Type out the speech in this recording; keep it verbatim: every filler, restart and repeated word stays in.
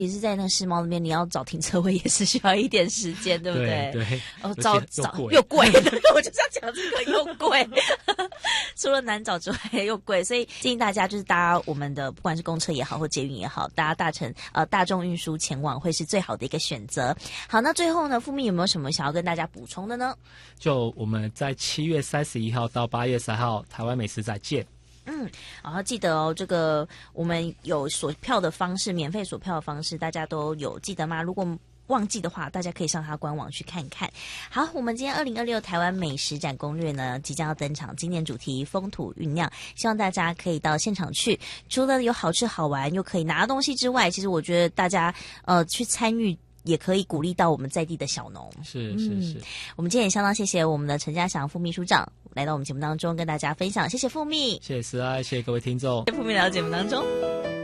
也是在那个世贸那边，你要找停车位也是需要一点时间，对不对？ 对对。 哦，找找又贵，我就是要讲这个又贵，除了难找之外又贵，所以建议大家就是搭我们的不管是公车也好或捷运也好，搭大乘呃大众运输前往会是最好的一个选择。好，那最后呢，富密有没有什么想要跟大家补充的呢？ 就我们在七月三十一号到八月三号台湾美食展见。 嗯，然后记得哦，这个我们有锁票的方式，免费锁票的方式，大家都有记得吗？如果忘记的话，大家可以上它官网去看看。好，我们今天二零二六台湾美食展攻略呢即将要登场，今年主题风土酝酿，希望大家可以到现场去，除了有好吃好玩又可以拿东西之外，其实我觉得大家呃去参与也可以鼓励到我们在地的小农。 是是是、嗯、 我们今天也相当谢谢我们的陈家祥副秘书长来到我们节目当中跟大家分享，谢谢副秘， 谢谢思爱，谢谢各位听众， 谢谢副秘来到节目当中。